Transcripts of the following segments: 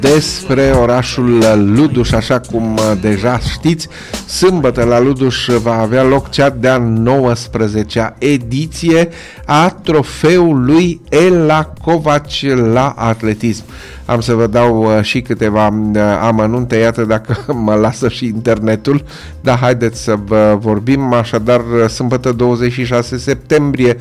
despre orașul Luduș. Așa cum deja știți, sâmbătă la Luduș va avea loc cea de-a 19-a ediție a trofeului Ela Covaci la atletism. Am să vă dau și câteva amănunte, iată dacă mă lasă și internetul, dar haideți să vă vorbim. Așadar, sâmbătă 26 septembrie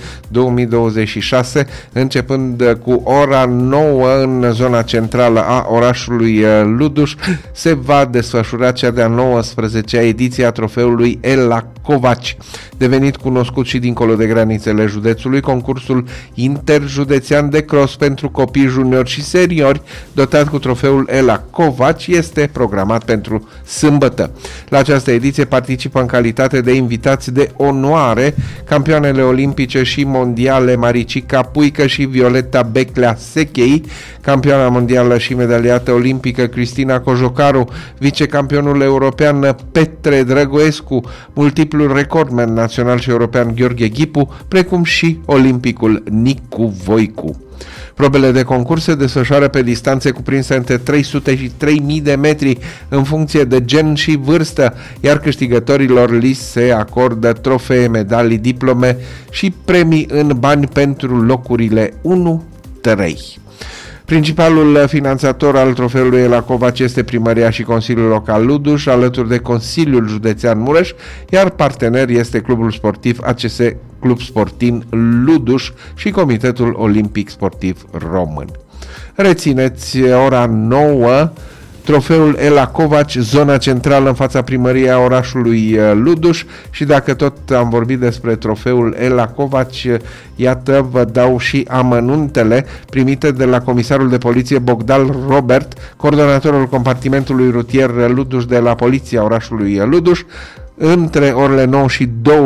2026, începând cu ora 9 în zona centrală a orașului Luduș, se va desfășura cea de-a 19-a ediție a trofeului Ela Covaci. Devenit cunoscut și dincolo de granițele județului, concursul interjudețean de cross pentru copii juniori și seniori, dotat cu trofeul Ela Covaci, este programat pentru sâmbătă. La această ediție participă în calitate de invitați de onoare campioanele olimpice și mondiale Maricica Puică și Violeta Beclea Sechei, campioana mondială și medaliată olimpică Cristina Cojocaru, vicecampionul european Petre Drăgoescu, multiplul recordman național și european Gheorghe Ghipu, precum și olimpicul Nicu Voicu. Probele de concurs se desfășoară pe distanțe cuprinse între 300 și 3000 de metri în funcție de gen și vârstă, iar câștigătorilor li se acordă trofee, medalii, diplome și premii în bani pentru locurile 1-3. Principalul finanțator al trofeului Ela Covaci este Primăria și Consiliul Local Luduș, alături de Consiliul Județean Mureș, iar partener este Clubul Sportiv ACS Club Sportiv Luduș și Comitetul Olimpic Sportiv Român. Rețineți, ora 9, trofeul Ela Covaci, zona centrală în fața primăriei a orașului Luduș. Și dacă tot am vorbit despre trofeul Ela Covaci, iată, vă dau și amănuntele primite de la comisarul de poliție Bogdan Robert, coordonatorul compartimentului rutier Luduș de la poliția orașului Luduș. Între orele 9 și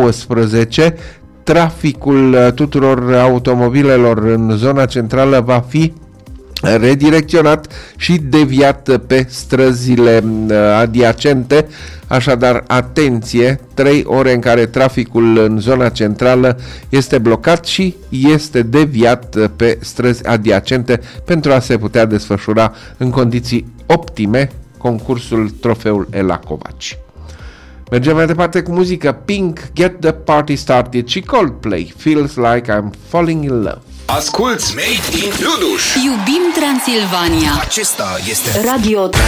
12, traficul tuturor automobilelor în zona centrală va fi redirecționat și deviat pe străzile adiacente. Așadar, atenție, 3 ore în care traficul în zona centrală este blocat și este deviat pe străzi adiacente pentru a se putea desfășura în condiții optime concursul trofeul Ela Covaci. Mergem mai departe cu muzică. Pink, Get the Party Started, și Coldplay, Feels Like I'm Falling in Love. Asculți Made in Luduș. Iubim Transilvania. Acesta este Radio